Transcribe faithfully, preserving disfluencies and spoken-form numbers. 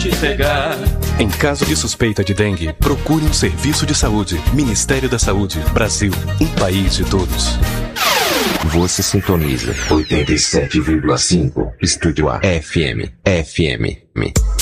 te pegar. Em caso de suspeita de dengue, procure um serviço de saúde. Ministério da Saúde, Brasil, um país de todos. Você sintoniza oitenta e sete vírgula cinco Estúdio A F M. F M.